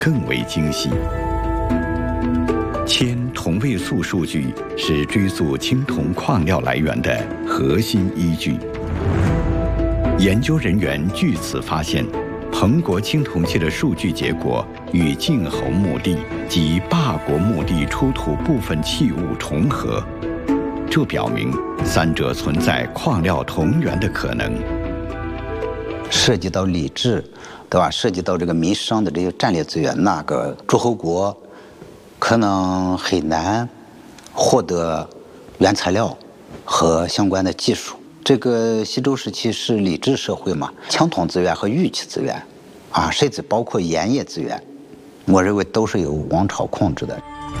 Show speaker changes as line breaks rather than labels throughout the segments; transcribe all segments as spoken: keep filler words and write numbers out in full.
更为精细。铅同位素数据是追溯青铜矿料来源的核心依据。研究人员据此发现，彭国青铜器的数据结果与晋侯墓地及霸国墓地出土部分器物重合，这表明三者存在矿料同源的可能。
涉及到礼制，对吧？涉及到这个民生的这些战略资源，那个诸侯国可能很难获得原材料和相关的技术。这个西周时期是礼制社会嘛，青铜资源和玉器资源，啊，甚至包括盐业资源，我认为都是由王朝控制的。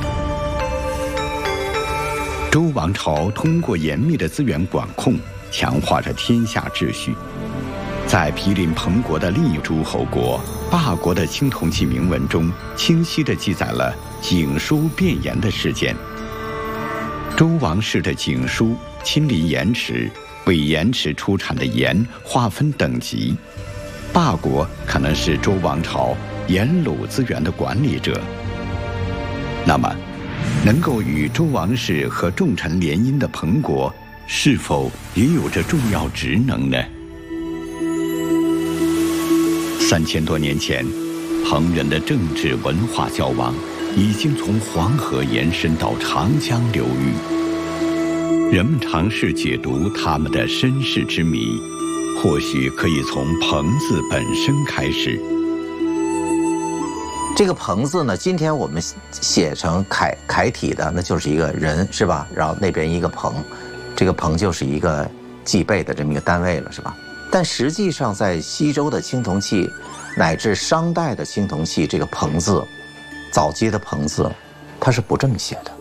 周王朝通过严密的资源管控，强化着天下秩序。在毗邻彭国的另一诸侯国霸国的青铜器铭文中，清晰地记载了景书变盐的事件。周王室的景书亲临盐池，为盐池出产的盐划分等级。霸国可能是周王朝盐卤资源的管理者。那么，能够与周王室和重臣联姻的彭国，是否也有着重要职能呢？三千多年前，彭人的政治文化交往已经从黄河延伸到长江流域。人们尝试解读他们的身世之谜，或许可以从“彭”字本身开始。
这个“彭”字呢，今天我们写成楷楷体的，那就是一个人，是吧？然后那边一个“彭”，这个“彭”就是一个计倍的这么一个单位了，是吧？但实际上，在西周的青铜器，乃至商代的青铜器，这个“彭”字，早期的“彭”字，它是不这么写的。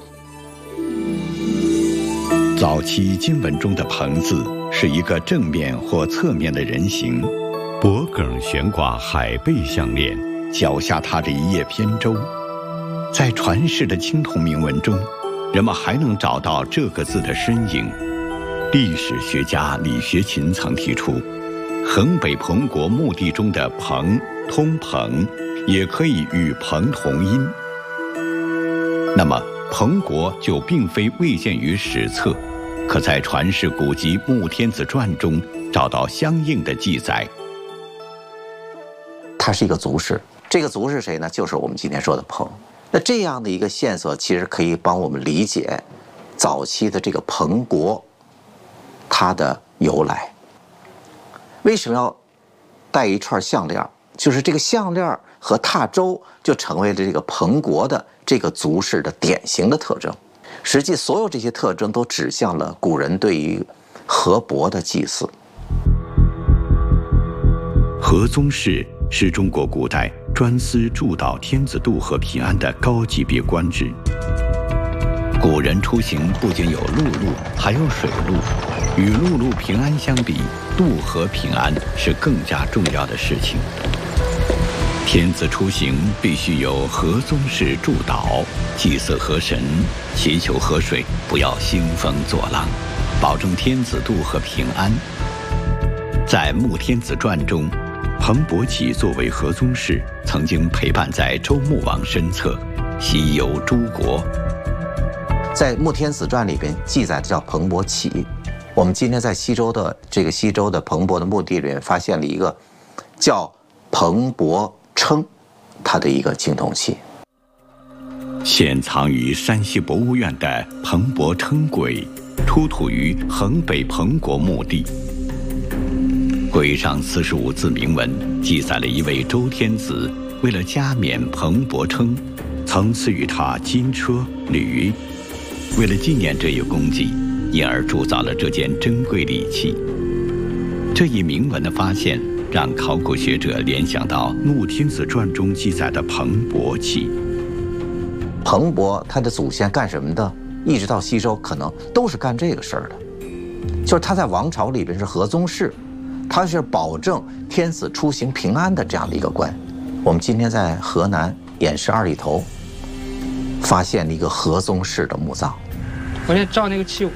早期金文中的“彭”字是一个正面或侧面的人形，脖梗悬挂海贝项链，脚下踏着一叶扁舟。在传世的青铜铭文中，人们还能找到这个字的身影。历史学家李学勤曾提出，衡北彭国墓地中的“彭”通“彭”，也可以与“彭”同音。那么，彭国就并非未见于史册，可在传世古籍《穆天子传》中找到相应的记载。
他是一个族氏，这个族是谁呢？就是我们今天说的彭。那这样的一个线索，其实可以帮我们理解早期的这个彭国它的由来。为什么要带一串项链？就是这个项链和踏舟就成为了这个彭国的这个族氏的典型的特征。实际所有这些特征都指向了古人对于河伯的祭祀。
河宗室是中国古代专司祝祷天子渡河平安的高级别官职。古人出行不仅有陆路，还有水路。与陆路平安相比，渡河平安是更加重要的事情。天子出行必须由河宗室祝祷，祭祀河神，祈求河水不要兴风作浪，保证天子渡河平安。在《穆天子传》中，彭伯启作为河宗室，曾经陪伴在周穆王身侧，西游诸国。
在《穆天子传》里边记载的叫彭伯启。我们今天在西周的这个西周的彭伯的墓地里面发现了一个叫彭伯称，它的一个青铜器。
现藏于山西博物院的彭伯称簋，出土于衡北彭国墓地。簋上四十五字铭文记载了一位周天子为了加冕彭伯称，曾赐予他金车履。为了纪念这一功绩，因而铸造了这件珍贵礼器。这一铭文的发现，让考古学者联想到《穆天子传》中记载的彭伯器。
彭伯他的祖先干什么的？一直到西周，可能都是干这个事儿的。就是他在王朝里边是河宗室，他是保证天子出行平安的这样的一个官。我们今天在河南偃师二里头发现了一个河宗室的墓葬。
我先照那个器物。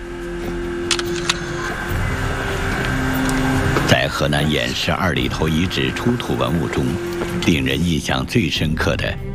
在河南偃师二里头遗址出土文物中，令人印象最深刻的